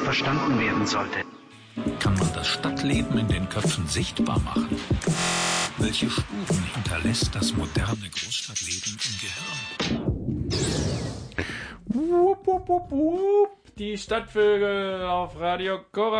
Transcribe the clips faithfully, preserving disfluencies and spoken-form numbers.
verstanden werden sollte. Kann man das Stadtleben in den Köpfen sichtbar machen? Welche Spuren hinterlässt das moderne Großstadtleben im Gehirn? Wupp, wupp, wupp, wupp. Die Stadtvögel auf Radio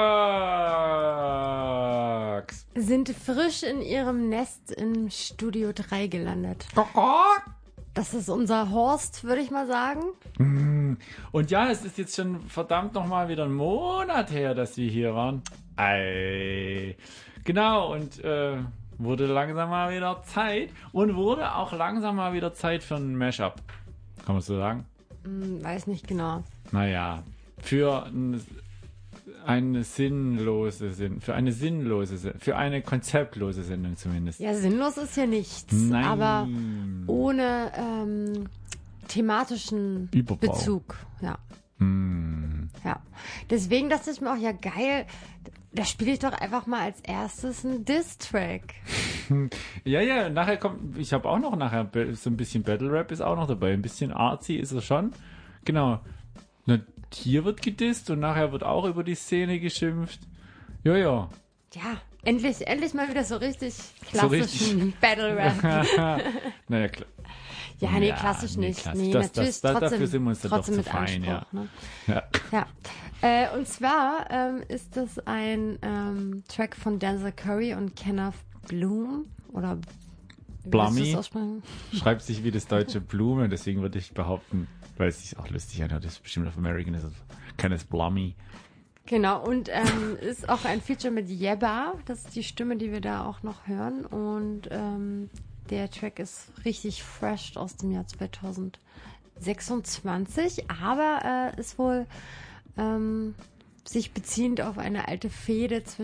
Korax sind frisch in ihrem Nest im Studio drei gelandet. Das ist unser Horst, würde ich mal sagen. Und ja, es ist jetzt schon verdammt nochmal wieder ein Monat her, dass wir hier waren. Ei. Genau, und äh, wurde langsam mal wieder Zeit. Und wurde auch langsam mal wieder Zeit für ein Mashup. Kann man so sagen? Hm, weiß nicht genau. Naja, für ein, eine sinnlose Sinn, für eine sinnlose Sinn, für eine konzeptlose Sendung zumindest. Ja, sinnlos ist ja nichts. Nein. Aber ohne ähm, thematischen Überbau. Bezug. Ja. Mm. Ja. Deswegen dachte ich mir auch, ja geil, da spiele ich doch einfach mal als erstes einen Diss-Track. Ja, ja, nachher kommt, ich habe auch noch nachher so ein bisschen Battle Rap ist auch noch dabei, ein bisschen artsy ist er schon. Genau. Na, hier wird gedisst und nachher wird auch über die Szene geschimpft. Ja, ja. Ja, endlich, endlich mal wieder so richtig So klassischen richtig. Battle Rap. Naja, klar. Ja, nee, Ja, klassisch nee, nicht. klassisch. Nee, Das- natürlich das- da- trotzdem, dafür sind wir uns dann doch trotzdem zu mit fein, ja. Anspruch. Ne? Ja. Ja. Äh, und zwar ähm, ist das ein ähm, Track von Denzel Curry und Kenneth Bloom oder wie Blummy. willst du das aussprechen? Schreibt sich wie das deutsche Blume, deswegen würde ich behaupten, weil es sich auch lustig anhört, das ist bestimmt auf American, ist es Kenneth Blummy. Genau, und ähm, ist auch ein Feature mit Yebba, das ist die Stimme, die wir da auch noch hören. Und ähm, der Track ist richtig fresh aus dem Jahr zweitausendsechsundzwanzig, aber äh, ist wohl ähm, sich beziehend auf eine alte Fehde zwischen